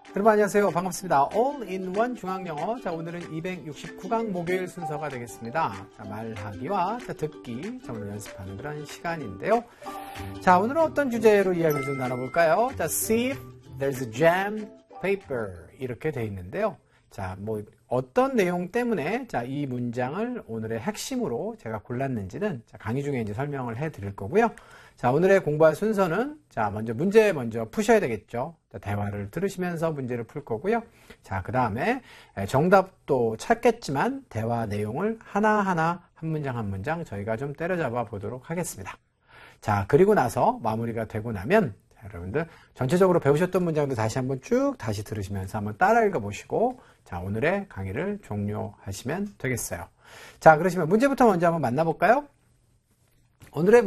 여러분 안녕하세요. 반갑습니다. All-in-One 중앙영어. 자, 오늘은 269강 목요일 순서가 되겠습니다. 자, 말하기와 듣기 정도 연습하는 그런 시간인데요. 자, 오늘은 어떤 주제로 이야기를 좀 나눠볼까요? 자, see if there's a jam paper 이렇게 돼 있는데요. 자, 뭐 어떤 내용 때문에 자, 이 문장을 오늘의 핵심으로 제가 골랐는지는 자, 강의 중에 이제 설명을 해 드릴 거고요. 자, 오늘의 공부할 순서는 자, 문제 먼저 푸셔야 되겠죠. 자, 대화를 들으시면서 문제를 풀 거고요. 자, 그 다음에 정답도 찾겠지만 대화 내용을 하나하나 한 문장 한 문장 저희가 좀 때려잡아 보도록 하겠습니다. 자, 그리고 나서 마무리가 되고 나면 자, 여러분들 전체적으로 배우셨던 문장도 다시 한번 쭉 다시 들으시면서 한번 따라 읽어보시고 자, 오늘의 강의를 종료하시면 되겠어요. 자, 그러시면 문제부터 먼저 한번 만나볼까요? 오늘의